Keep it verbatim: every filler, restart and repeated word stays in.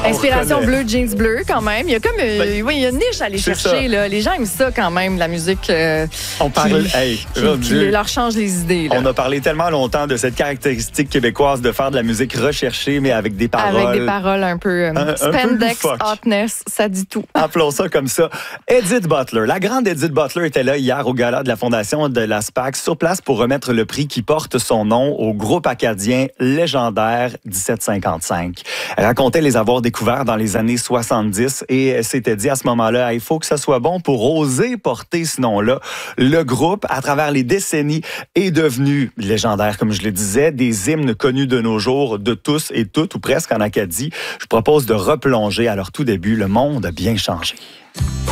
Inspiration reconnaît. bleue, jeans bleus quand même. Il y a comme euh, Ben, oui, il y a une niche à aller c'est chercher. ça. Là. Les gens aiment ça quand même, la musique euh, On parle, qui, hey, qui- mon qui Dieu. leur change les idées. Là. On a parlé tellement longtemps de cette caractéristique québécoise de faire de la musique recherchée, mais avec des paroles. Avec des paroles un peu euh, Un- un peu spandex, loufoques. hotness, ça dit tout. Appelons ça comme ça. Edith Butler. La grande Edith Butler était là hier au gala de la Fondation de la SPAC, sur place pour remettre le prix qui porte son nom au groupe acadien légendaire dix-sept cinquante-cinq. Elle racontait les avoir découverts dans les années soixante-dix et elle s'était dit à ce moment-là, il faut que ça soit bon pour oser porter ce nom-là. Le groupe, à travers les décennies, est devenu légendaire, comme je le disais, des hymnes connus de nos jours de tous et toutes, ou presque en Acadie. Je propose de replonger à leur tout début. Le monde a bien changé.